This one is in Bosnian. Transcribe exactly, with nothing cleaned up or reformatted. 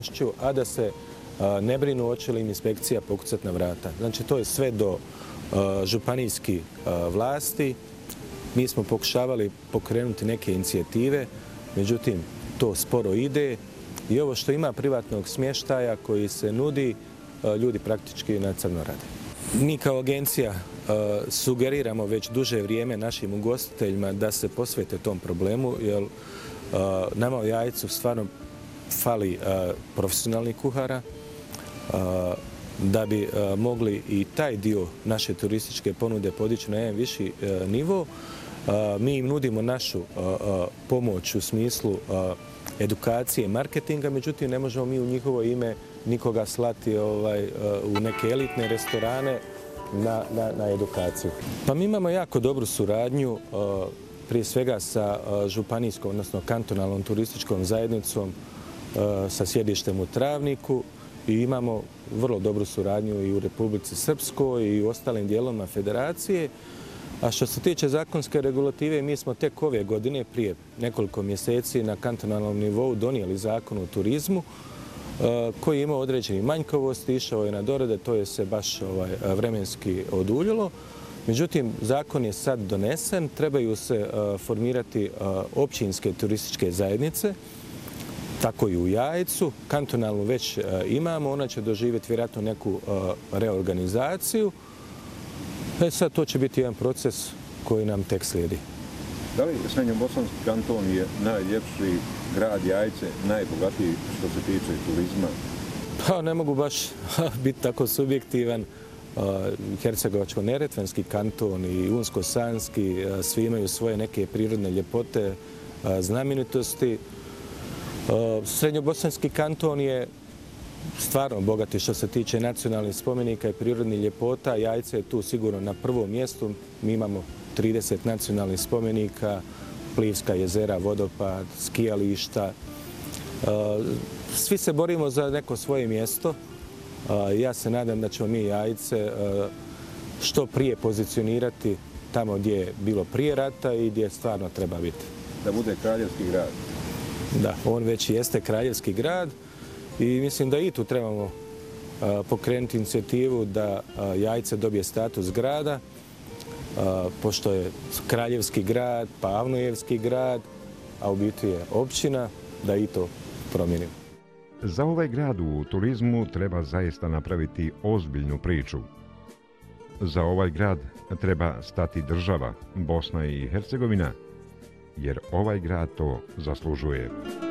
a da se ne brinu hoće li im inspekcija pokucati na vrata. Znači, to je sve do županijskih vlasti. Mi smo pokušavali pokrenuti neke inicijative, međutim, to sporo ide i ovo što ima privatnog smještaja koji se nudi, ljudi praktički na crno rade. Mi kao agencija sugeriramo već duže vrijeme našim ugostiteljima da se posvete tom problemu, jer nama u Jajcu stvarno fali profesionalnih kuhara, da bi mogli i taj dio naše turističke ponude podići na jedan viši nivo. Mi im nudimo našu pomoć u smislu edukacije i marketinga, međutim ne možemo mi u njihovo ime nikoga slati u neke elitne restorane na edukaciju. Pa mi imamo jako dobru suradnju, prije svega sa županijskom, odnosno kantonalnom turističkom zajednicom sa sjedištem u Travniku i imamo vrlo dobru suradnju i u Republici Srpskoj i u ostalim dijelovima federacije. A što se tiče zakonske regulative, mi smo tek ove godine, prije nekoliko mjeseci, na kantonalnom nivou donijeli zakon o turizmu koji je imao određeni manjkavosti, išao je na dorade, to je se baš vremenski oduljilo. Međutim, zakon je sad donesen, trebaju se formirati općinske turističke zajednice, tako i u Jajcu. Kantonalnu već imamo, ona će doživjeti vjerojatno neku reorganizaciju. E sad, to će biti jedan proces koji nam tek slijedi. Da li Srednjobosanski kanton je najljepši grad Jajce, najbogatiji što se tiče turizma? Pa ne mogu baš biti tako subjektivan. Hercegovačko-neretvanski kanton i Unsko-Sanski, svi imaju svoje neke prirodne ljepote, znamenitosti. Srednjobosanski kanton je stvarno bogati što se tiče nacionalnih spomenika i prirodnih ljepota. Jajce je tu sigurno na prvom mjestu. Mi imamo trideset nacionalnih spomenika, Plivska jezera, vodopad, skijališta. Svi se borimo za neko svoje mjesto. Ja se nadam da ćemo mi Jajce što prije pozicionirati tamo gdje je bilo prije rata i gdje stvarno treba biti. Da bude kraljevski grad. Da, on već jeste kraljevski grad i mislim da i tu trebamo pokrenuti inicijativu da Jajce dobije status grada, pošto je kraljevski grad, pa Avnojevski grad, a u biti je općina, da i to promijenimo. Za ovaj grad u turizmu treba zaista napraviti ozbiljnu priču. Za ovaj grad treba stati država, Bosna i Hercegovina, jer ovaj grad to zaslužuje.